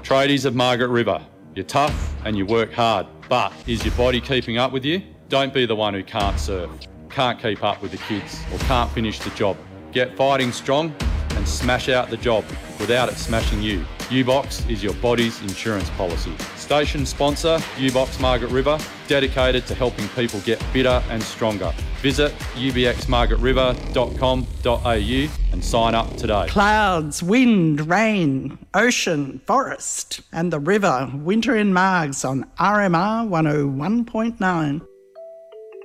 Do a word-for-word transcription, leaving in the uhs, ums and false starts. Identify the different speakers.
Speaker 1: Tradies of Margaret River, you're tough and you work hard, but is your body keeping up with you? Don't be the one who can't surf, can't keep up with the kids, or can't finish the job. Get fighting strong and smash out the job without it smashing you. U-Box is your body's insurance policy. Station sponsor, U-Box Margaret River, dedicated to helping people get fitter and stronger. Visit u b x margaret river dot com dot a u and sign up today.
Speaker 2: Clouds, wind, rain, ocean, forest and the river. Winter in Margs on R M R one oh one point nine.